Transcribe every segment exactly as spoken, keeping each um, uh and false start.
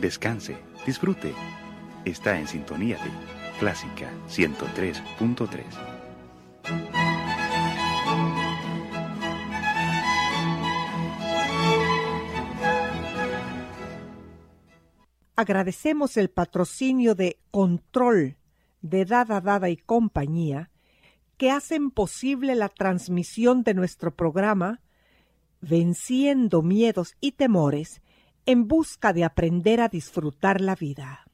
descanse, disfrute. Está en sintonía de Clásica ciento tres punto tres. Agradecemos el patrocinio de Control, de Dada Dada y compañía, que hacen posible la transmisión de nuestro programa Venciendo Miedos y Temores en busca de aprender a disfrutar la vida.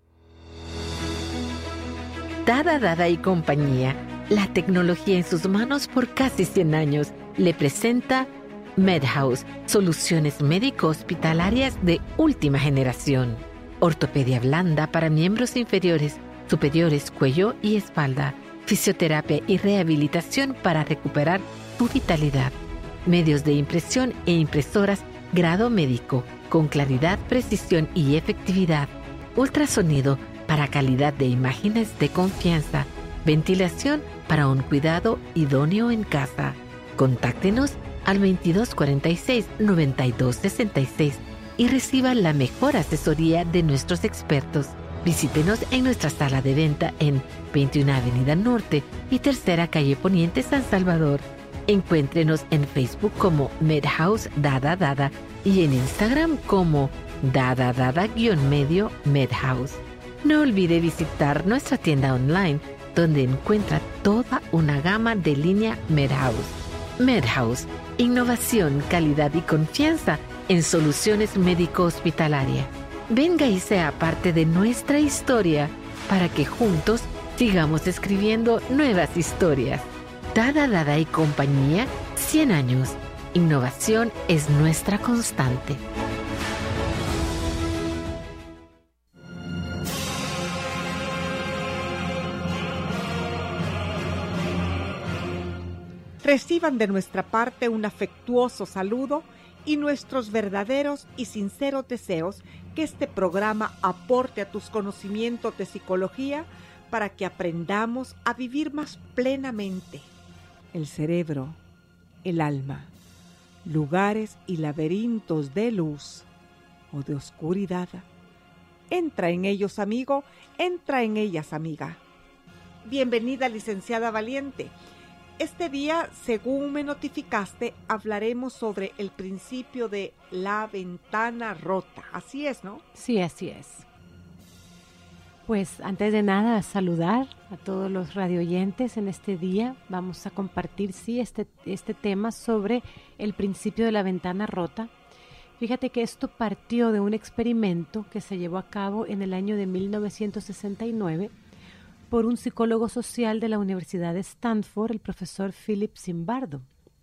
Dada Dada y compañía, la tecnología en sus manos por casi cien años, le presenta MedHouse, soluciones médico-hospitalarias de última generación. Ortopedia blanda para miembros inferiores, superiores, cuello y espalda. Fisioterapia y rehabilitación para recuperar tu vitalidad. Medios de impresión e impresoras grado médico, con claridad, precisión y efectividad. Ultrasonido para calidad de imágenes de confianza. Ventilación para un cuidado idóneo en casa. Contáctenos al veintidós cuarenta y seis, noventa y dos sesenta y seis y reciba la mejor asesoría de nuestros expertos. Visítenos en nuestra sala de venta en veintiuna Avenida Norte y Tercera Calle Poniente, San Salvador. Encuéntrenos en Facebook como MedHouse Dada Dada y en Instagram como Dada Dada-medio MedHouse. No olvide visitar nuestra tienda online, donde encuentra toda una gama de línea MedHouse. MedHouse, innovación, calidad y confianza en soluciones médico-hospitalarias. Venga y sea parte de nuestra historia para que juntos sigamos escribiendo nuevas historias. Dada Dada y compañía, cien años. Innovación es nuestra constante. Reciban de nuestra parte un afectuoso saludo y nuestros verdaderos y sinceros deseos que este programa aporte a tus conocimientos de psicología para que aprendamos a vivir más plenamente el cerebro, el alma, lugares y laberintos de luz o de oscuridad. Entra en ellos, amigo, entra en ellas, amiga. Bienvenida, licenciada Valiente. Este día, según me notificaste, hablaremos sobre el principio de la ventana rota. Así es, ¿no? Sí, así es. Pues antes de nada, saludar a todos los radioyentes en este día. Vamos a compartir, sí, este, este tema sobre el principio de la ventana rota. Fíjate que esto partió de un experimento que se llevó a cabo en el año de mil novecientos sesenta y nueve por un psicólogo social de la Universidad de Stanford, el profesor Philip Zimbardo.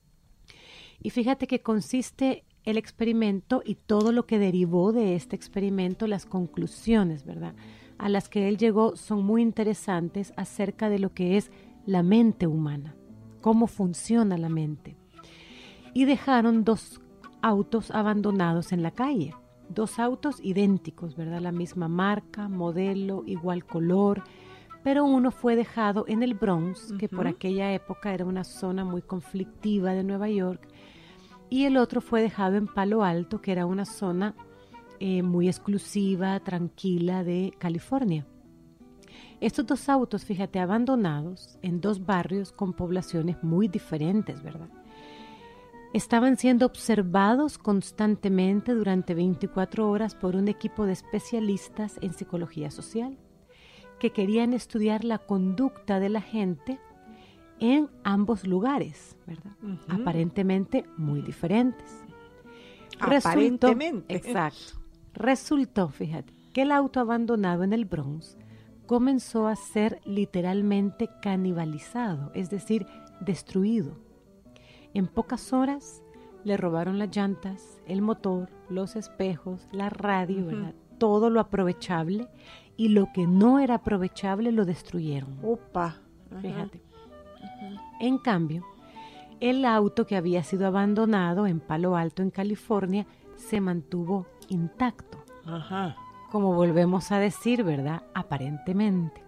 Y fíjate que consiste el experimento y todo lo que derivó de este experimento, las conclusiones, ¿verdad?, a las que él llegó son muy interesantes acerca de lo que es la mente humana, cómo funciona la mente. Y dejaron dos autos abandonados en la calle, dos autos idénticos, ¿verdad?, la misma marca, modelo, igual color, pero uno fue dejado en el Bronx, uh-huh. que por aquella época era una zona muy conflictiva de Nueva York, y el otro fue dejado en Palo Alto, que era una zona eh, muy exclusiva, tranquila de California. Estos dos autos, fíjate, abandonados en dos barrios con poblaciones muy diferentes, ¿verdad?, estaban siendo observados constantemente durante veinticuatro horas por un equipo de especialistas en psicología social, que querían estudiar la conducta de la gente en ambos lugares, ¿verdad? Uh-huh. Aparentemente muy diferentes. Aparentemente. Resultó, exacto. Resultó, fíjate, que el auto abandonado en el Bronx comenzó a ser literalmente canibalizado, es decir, destruido. En pocas horas le robaron las llantas, el motor, los espejos, la radio, uh-huh. ¿verdad?, todo lo aprovechable, y lo que no era aprovechable lo destruyeron. Opa. Fíjate. Uh-huh. En cambio, el auto que había sido abandonado en Palo Alto, en California, se mantuvo intacto. Ajá. Como volvemos a decir, ¿verdad?, aparentemente.